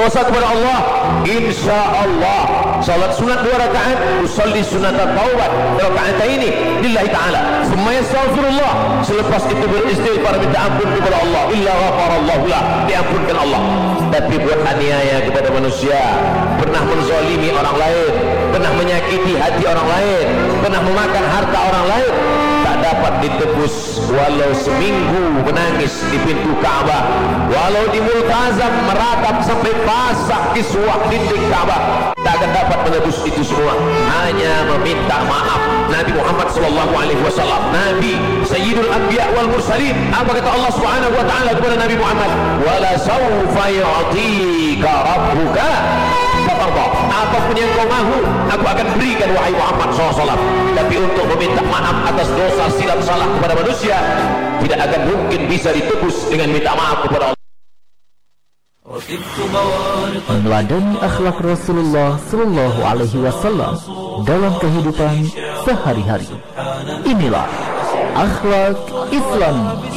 berpuasa kepada Allah, insya Allah salat sunat 2 rakaat, usolli sunat taubat rakaat ini lillahi ta'ala, summa yastaghfirullah, selepas itu beristighfar minta ampun kepada Allah, illa ghafarallahu lah, diampunkan Allah. Tapi buat aniaya kepada manusia, pernah menzalimi orang lain, pernah menyakiti hati orang lain, pernah memakan harta orang lain, tak dapat ditebus walau seminggu menangis di pintu Ka'bah, walau di multazam meratap sampai basah kiswah dinding Ka'bah, tak akan dapat menebus itu semua, hanya meminta maaf. Nabi Muhammad sallallahu alaihi wasallam, Nabi Sayyidul Anbiya wal Mursalin, apa kata Allah Subhanahu wa taala kepada Nabi Muhammad? Wala sawfa yu'tika rabbuka fatarda, apapun yang kau mahu aku akan berikan wahai Muhammad SAW. Tapi untuk meminta maaf atas dosa silap salah kepada manusia tidak akan mungkin bisa ditebus dengan minta maaf kepada Allah. Meneladani akhlak Rasulullah Sallallahu Alaihi Wasallam dalam kehidupan sehari-hari. Inilah akhlak Islam.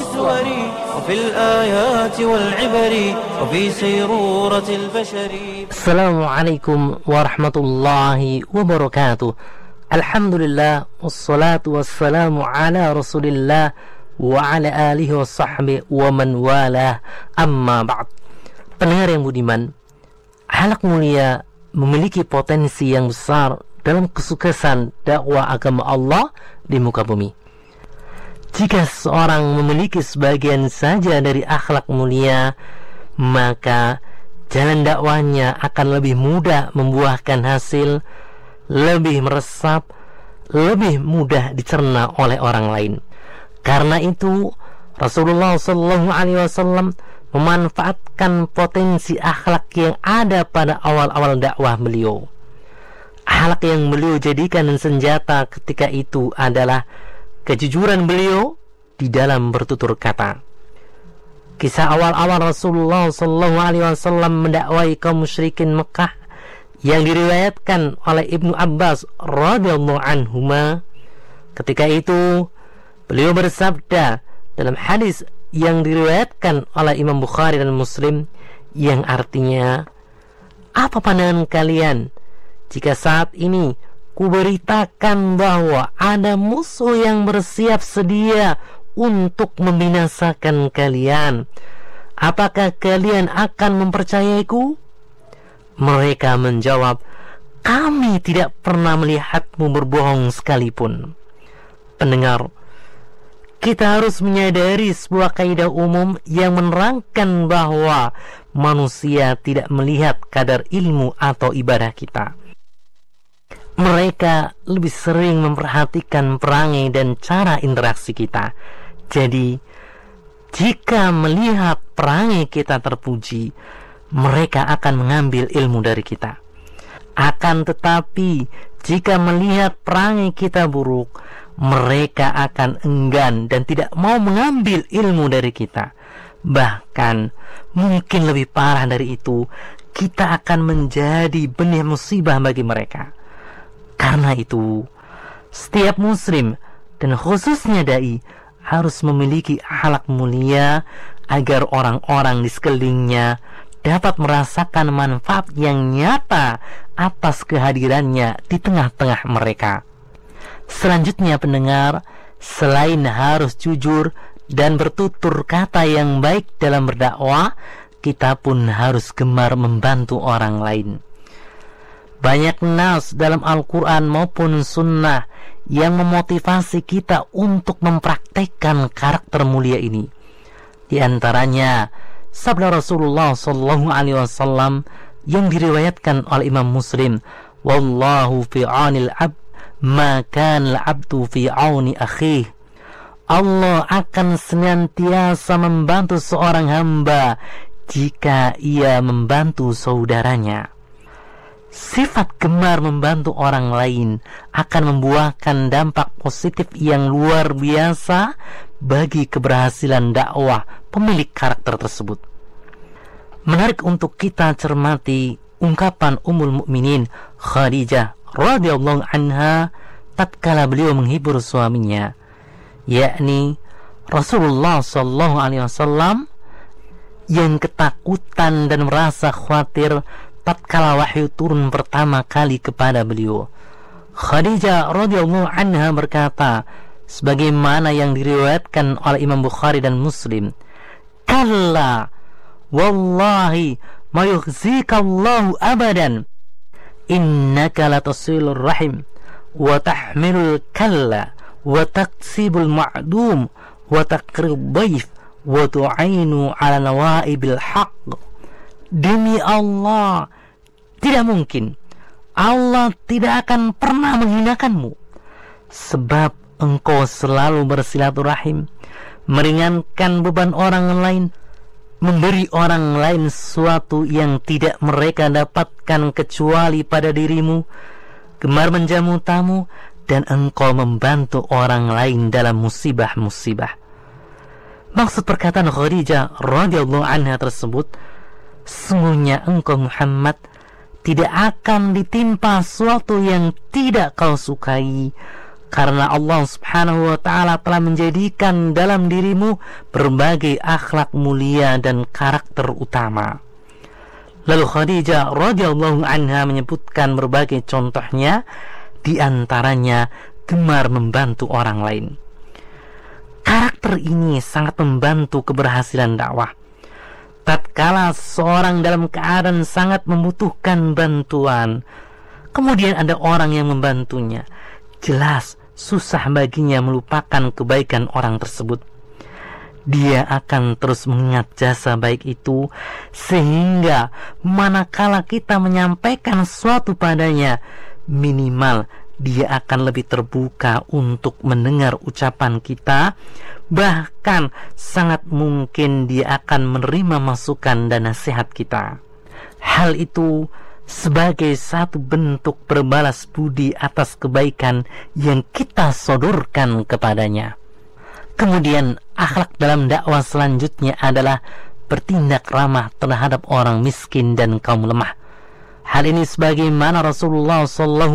Assalamualaikum warahmatullahi wabarakatuh. Alhamdulillah, wassalatu wassalamu ala Rasulillah wa ala alihi wa sahbihi wa man walah, amma ba'd. Pendengar yang budiman, akhlak mulia memiliki potensi yang besar dalam kesuksesan dakwah agama Allah di muka bumi. Jika seorang memiliki sebagian saja dari akhlak mulia, maka jalan dakwahnya akan lebih mudah membuahkan hasil, lebih meresap, lebih mudah dicerna oleh orang lain. Karena itu Rasulullah SAW memanfaatkan potensi akhlak yang ada pada awal-awal dakwah beliau. Akhlak yang beliau jadikan senjata ketika itu adalah kejujuran beliau di dalam bertutur kata. Kisah awal-awal Rasulullah SAW mendakwai kaum musyrikin Mekah yang diriwayatkan oleh Ibnu Abbas radhiyallahu anhuma. Ketika itu beliau bersabda dalam hadis yang diriwayatkan oleh Imam Bukhari dan Muslim, yang artinya, apa pandangan kalian jika saat ini kuberitakan bahwa ada musuh yang bersiap sedia untuk membinasakan kalian? Apakah kalian akan mempercayaiku? Mereka menjawab, kami tidak pernah melihatmu berbohong sekalipun. Pendengar, kita harus menyadari sebuah kaidah umum yang menerangkan bahwa manusia tidak melihat kadar ilmu atau ibadah kita. Mereka lebih sering memperhatikan perangai dan cara interaksi kita. Jadi, jika melihat perangai kita terpuji, mereka akan mengambil ilmu dari kita. Akan tetapi, jika melihat perangai kita buruk, mereka akan enggan dan tidak mau mengambil ilmu dari kita. Bahkan mungkin lebih parah dari itu, kita akan menjadi benih musibah bagi mereka. Karena itu, setiap muslim dan khususnya dai harus memiliki akhlak mulia agar orang-orang di sekelilingnya dapat merasakan manfaat yang nyata atas kehadirannya di tengah-tengah mereka. Selanjutnya pendengar, selain harus jujur dan bertutur kata yang baik dalam berdakwah, kita pun harus gemar membantu orang lain. Banyak nas dalam Al-Quran maupun Sunnah yang memotivasi kita untuk mempraktekkan karakter mulia ini. Di antaranya sabda Rasulullah SAW yang diriwayatkan oleh Imam Muslim, wallahu fi 'aunil 'abd maka al-'abdu fi 'auni akhih. Allah akan senantiasa membantu seorang hamba jika ia membantu saudaranya. Sifat gemar membantu orang lain akan membuahkan dampak positif yang luar biasa bagi keberhasilan dakwah pemilik karakter tersebut. Menarik untuk kita cermati ungkapan Ummul Mukminin Khadijah radhiyallahu anha tatkala beliau menghibur suaminya, yakni Rasulullah sallallahu alaihi wasallam yang ketakutan dan merasa khawatir tatkala wahyu turun pertama kali kepada beliau. Khadijah radhiyallahu anha berkata, sebagaimana yang diriwayatkan oleh Imam Bukhari dan Muslim, "Kalla wallahi ma yukhzika Allahu abadan, innaka latasilur rahim wa tahmilul kalla wa taqsibul ma'dum wa taqrib dhaif wa tu'ainu ala nawaibil haqq." Demi Allah, tidak mungkin Allah tidak akan pernah menghinakanmu, sebab engkau selalu bersilaturahim, meringankan beban orang lain, memberi orang lain sesuatu yang tidak mereka dapatkan kecuali pada dirimu, gemar menjamu tamu, dan engkau membantu orang lain dalam musibah-musibah. Maksud perkataan Khadijah radhiyallahu anha tersebut, sungguhnya engkau Muhammad tidak akan ditimpa sesuatu yang tidak kau sukai, karena Allah subhanahu wa ta'ala telah menjadikan dalam dirimu berbagai akhlak mulia dan karakter utama. Lalu Khadijah radhiyallahu anha menyebutkan berbagai contohnya, di antaranya gemar membantu orang lain. Karakter ini sangat membantu keberhasilan dakwah. Tatkala seorang dalam keadaan sangat membutuhkan bantuan, kemudian ada orang yang membantunya, jelas susah baginya melupakan kebaikan orang tersebut. Dia akan terus mengingat jasa baik itu, sehingga manakala kita menyampaikan sesuatu padanya, minimal dia akan lebih terbuka untuk mendengar ucapan kita. Bahkan sangat mungkin dia akan menerima masukan dan nasihat kita. Hal itu sebagai satu bentuk berbalas budi atas kebaikan yang kita sodorkan kepadanya. Kemudian akhlak dalam dakwah selanjutnya adalah bertindak ramah terhadap orang miskin dan kaum lemah. Hal ini sebagaimana Rasulullah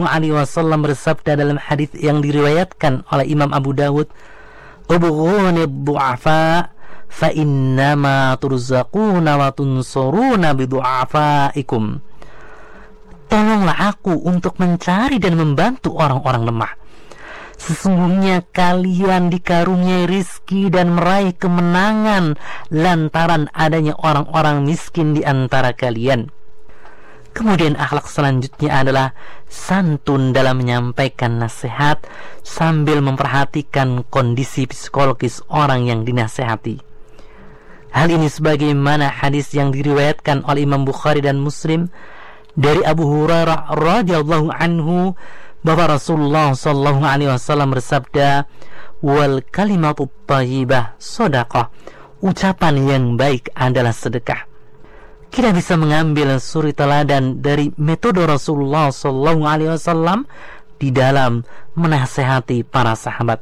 SAW bersabda dalam hadis yang diriwayatkan oleh Imam Abu Dawud, "Ubghuni du'afa fa innama turzaquna wa tunsuruna bidu'afaikum." Tolonglah aku untuk mencari dan membantu orang-orang lemah. Sesungguhnya kalian dikaruniai rizki dan meraih kemenangan lantaran adanya orang-orang miskin di antara kalian. Kemudian akhlak selanjutnya adalah santun dalam menyampaikan nasihat sambil memperhatikan kondisi psikologis orang yang dinasihati. Hal ini sebagaimana hadis yang diriwayatkan oleh Imam Bukhari dan Muslim dari Abu Hurairah radhiyallahu anhu, bahwa Rasulullah sallallahu alaihi wasallam bersabda, "Wal kalimatu thayyibah shadaqah." Ucapan yang baik adalah sedekah. Kita bisa mengambil suri teladan dari metode Rasulullah sallallahu alaihi wasallam di dalam menasehati para sahabat.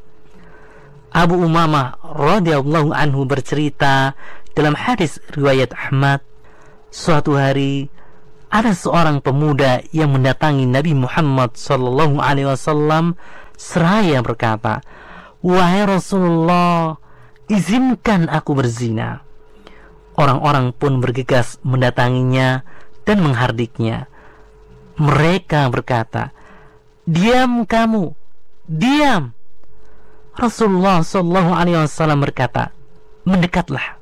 Abu Umamah radhiyallahu anhu bercerita dalam hadis riwayat Ahmad, suatu hari ada seorang pemuda yang mendatangi Nabi Muhammad sallallahu alaihi wasallam seraya berkata, "Wahai Rasulullah, izinkan aku berzina." Orang-orang pun bergegas mendatanginya dan menghardiknya. Mereka berkata, "Diam kamu, diam." Rasulullah sallallahu alaihi wasallam berkata, "Mendekatlah."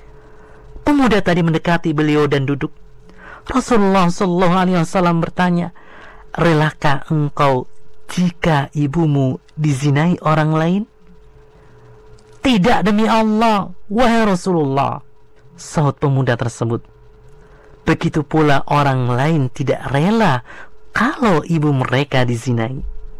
Pemuda tadi mendekati beliau dan duduk. Rasulullah sallallahu alaihi wasallam bertanya, "Relakah engkau jika ibumu dizinai orang lain?" "Tidak, demi Allah, wahai Rasulullah," sahut pemuda tersebut. "Begitu pula orang lain tidak rela kalau ibu mereka dizinai.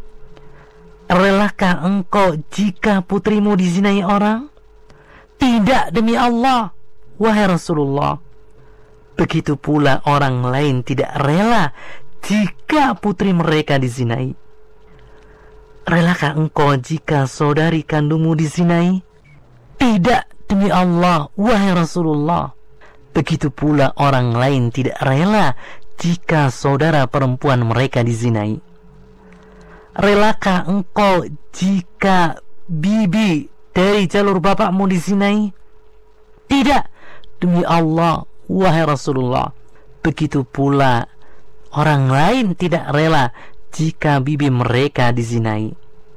Relakah engkau jika putrimu dizinai orang?" "Tidak, demi Allah, wahai Rasulullah." "Begitu pula orang lain tidak rela jika putri mereka dizinai." "Relakah engkau jika saudari kandungmu dizinai?" "Tidak, demi Allah, wahai Rasulullah." "Begitu pula orang lain tidak rela jika saudara perempuan mereka dizinai." "Relakah engkau jika bibi dari jalur bapakmu dizinai?" "Tidak, demi Allah, wahai Rasulullah. Begitu pula orang lain tidak rela jika bibi mereka dizinai.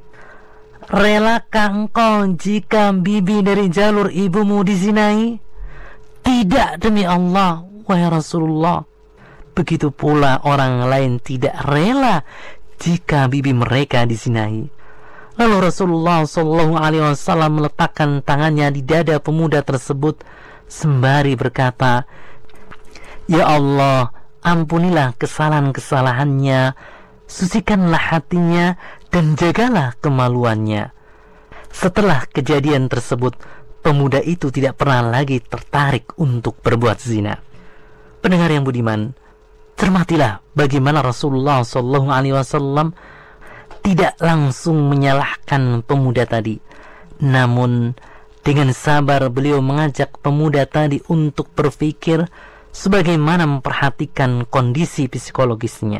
Relakah engkau jika bibi dari jalur ibumu dizinai? Tidak, demi Allah, wahai Rasulullah. Begitu pula orang lain tidak rela jika bibi mereka dizinai. Lalu Rasulullah SAW meletakkan tangannya di dada pemuda tersebut sembari berkata, "Ya Allah, ampunilah kesalahan-kesalahannya, sucikanlah hatinya, dan jagalah kemaluannya." Setelah kejadian tersebut, pemuda itu tidak pernah lagi tertarik untuk berbuat zina. Pendengar yang budiman, cermatilah bagaimana Rasulullah SAW tidak langsung menyalahkan pemuda tadi. Namun dengan sabar beliau mengajak pemuda tadi untuk berpikir sebagaimana memperhatikan kondisi psikologisnya.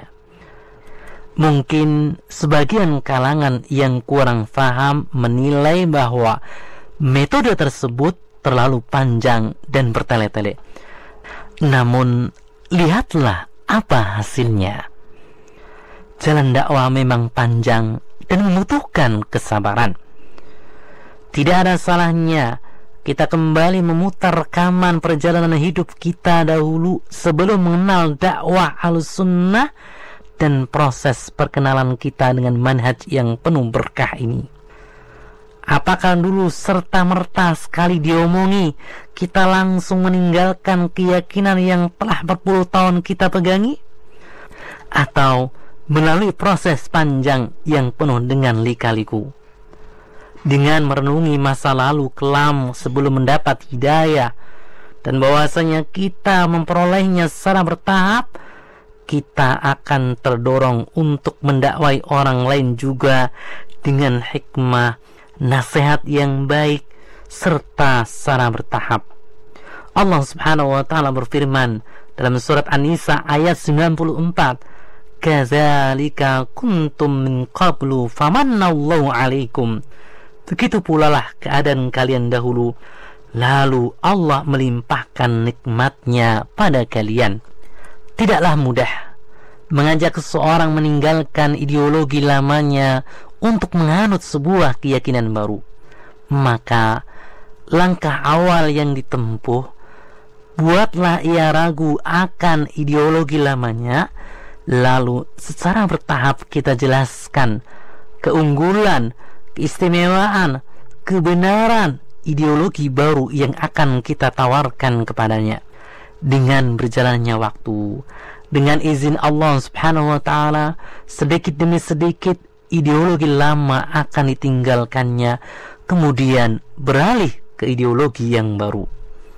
Mungkin sebagian kalangan yang kurang paham menilai bahwa metode tersebut terlalu panjang dan bertele-tele. Namun lihatlah apa hasilnya. Jalan dakwah memang panjang dan membutuhkan kesabaran. Tidak ada salahnya kita kembali memutar rekaman perjalanan hidup kita dahulu sebelum mengenal dakwah Ahlussunnah dan proses perkenalan kita dengan manhaj yang penuh berkah ini. Apakah dulu serta-merta sekali diomongi kita langsung meninggalkan keyakinan yang telah berpuluh tahun kita pegangi? Atau melalui proses panjang yang penuh dengan lika-liku? Dengan merenungi masa lalu kelam sebelum mendapat hidayah dan bahwasanya kita memperolehnya secara bertahap, kita akan terdorong untuk mendakwai orang lain juga dengan hikmah, nasihat yang baik, serta secara bertahap. Allah Subhanahu wa ta'ala berfirman dalam surat An-Nisa ayat 94, "Kadzalika kuntum min qablu famannallahu 'alaikum." Begitu pula lah keadaan kalian dahulu, lalu Allah melimpahkan nikmatnya pada kalian. Tidaklah mudah mengajak seseorang meninggalkan ideologi lamanya untuk menganut sebuah keyakinan baru. Maka langkah awal yang ditempuh, buatlah ia ragu akan ideologi lamanya, lalu secara bertahap kita jelaskan keunggulan, keistimewaan, kebenaran ideologi baru yang akan kita tawarkan kepadanya. Dengan berjalannya waktu, dengan izin Allah Subhanahu wa ta'ala, sedikit demi sedikit ideologi lama akan ditinggalkannya, kemudian beralih ke ideologi yang baru.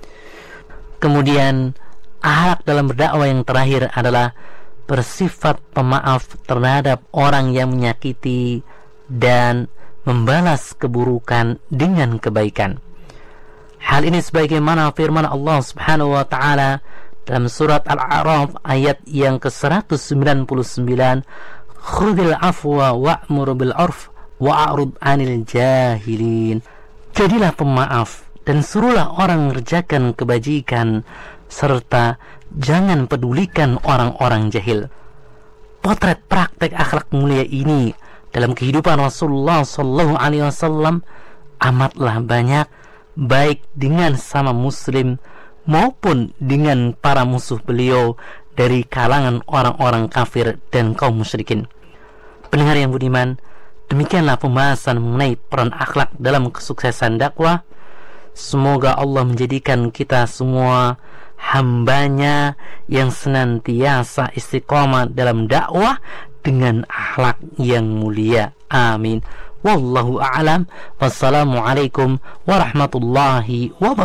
Kemudian akhlak dalam berdakwah yang terakhir adalah bersifat pemaaf terhadap orang yang menyakiti dan membalas keburukan dengan kebaikan. Hal ini sebagaimana firman Allah Subhanahu wa ta'ala dalam surat Al-A'raf ayat yang ke-199, "Khudhil afwa wa'mur bil 'urf wa'rid 'anil jahilin." Jadilah pemaaf dan suruhlah orang mengerjakan kebajikan, serta jangan pedulikan orang-orang jahil. Potret praktek akhlak mulia ini dalam kehidupan Rasulullah SAW amatlah banyak, baik dengan sama muslim maupun dengan para musuh beliau dari kalangan orang-orang kafir dan kaum musyrikin. Pendengar yang budiman, demikianlah pembahasan mengenai peran akhlak dalam kesuksesan dakwah. Semoga Allah menjadikan kita semua hambanya yang senantiasa istiqomah dalam dakwah dengan akhlak yang mulia. Amin. Wallahu a'lam. Wassalamualaikum warahmatullahi wabarakatuh.